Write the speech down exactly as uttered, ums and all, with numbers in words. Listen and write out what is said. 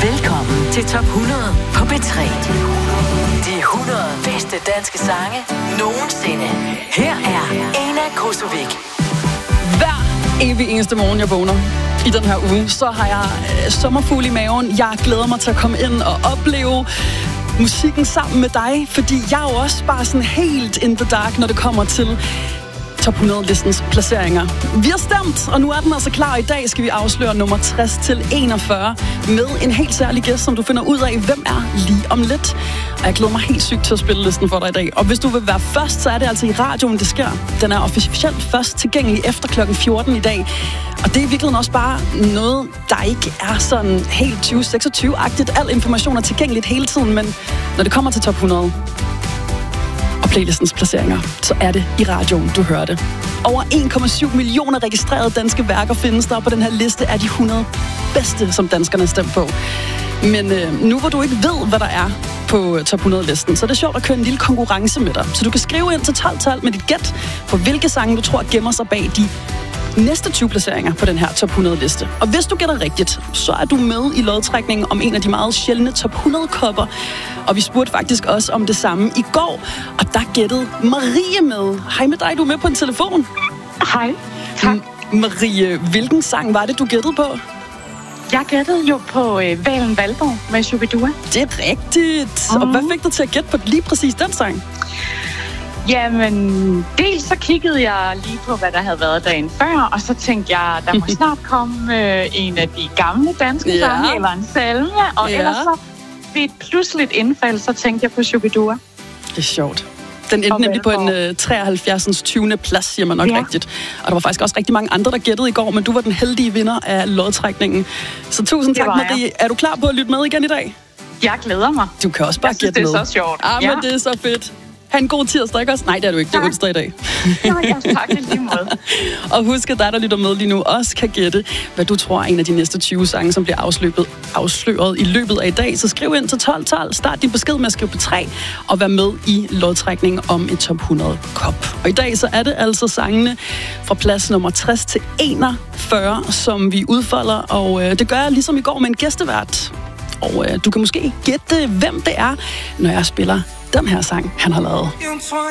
Velkommen til Top hundrede på B tre. De hundrede bedste danske sange nogensinde. Her er Ena Kosovik. Hver evig eneste morgen, jeg vågner i den her uge, så har jeg øh, sommerfugl i maven. Jeg glæder mig til at komme ind og opleve musikken sammen med dig, fordi jeg er jo også bare sådan helt in the dark, når det kommer til Top hundrede-listens placeringer. Vi har stemt, og nu er den altså klar. I dag skal vi afsløre nummer tres til enogfyrre med en helt særlig gæst, som du finder ud af, hvem er lige om lidt. Og jeg glæder mig helt sygt til at spille listen for dig i dag. Og hvis du vil være først, så er det altså i radioen, det sker. Den er officielt først tilgængelig efter klokken fjorten i dag. Og det er i virkeligheden også bare noget, der ikke er sådan helt tyve seksogtyve-agtigt. Al information er tilgængeligt hele tiden, men når det kommer til Top hundrede og playlistens placeringer, så er det i radioen, du hører det. Over en komma syv millioner registrerede danske værker findes der på den her liste af de hundrede bedste, som danskerne har stemt på. Men øh, nu hvor du ikke ved, hvad der er på Top hundrede-listen, så er det sjovt at køre en lille konkurrence med dig. Så du kan skrive ind til tolv tolv med dit gæt på, hvilke sange du tror gemmer sig bag de næste tyve placeringer på den her Top hundrede-liste. Og hvis du gætter rigtigt, så er du med i lodtrækningen om en af de meget sjældne Top hundrede-kopper. Og vi spurgte faktisk også om det samme i går, og der gættede Marie med. Hej med dig, du er med på en telefon. Hej, tak. M- Marie, hvilken sang var det, du gættede på? Jeg gættede jo på øh, Valen Valborg med Shubidua. Det er rigtigt. Mm. Og hvad fik dig til at gætte på lige præcis den sang? Jamen, dels så kiggede jeg lige på, hvad der havde været dagen før, og så tænkte jeg, der må snart komme øh, en af de gamle danske ja. sange, eller en salme, og ja. ellers så ved et pludseligt indfald, så tænkte jeg på Shubidua. Det er sjovt. Den endte nemlig på en øh, treoghalvfjerdsende tyvende plads, siger man nok ja. rigtigt. Og der var faktisk også rigtig mange andre, der gættede i går, men du var den heldige vinder af lodtrækningen. Så tusind tak, Marie. Er du klar på at lytte med igen i dag? Jeg glæder mig. Du kan også bare jeg synes, gætte med. det er så sjovt. Ah, ja. men det er så fedt. Ha' en god tirsdag, ikke også? Nej, det er du ikke. Det er onsdag i dag. Nej, ja, tak i lige måde. Og husk, at dig, der lytter med lige nu, også kan gætte, hvad du tror er en af de næste tyve sange, som bliver afsløbet, afsløret i løbet af i dag. Så skriv ind til tolv tolv, start din besked med at skrive på tre, og vær med i lodtrækningen om et Top hundrede-kop. Og i dag så er det altså sangene fra plads nummer tres til enogfyrre, som vi udfolder, og øh, det gør jeg ligesom i går med en gæstevært. Og øh, du kan måske gætte, hvem det er, når jeg spiller den her sang, han har lavet.